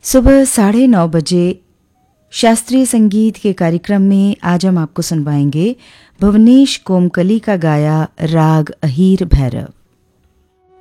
सुबह 9:30 शास्त्रीय संगीत के कार्यक्रम में आज हम आपको सुनवाएंगे भुवनेश कोमकली का गाया राग अहीर भैरव।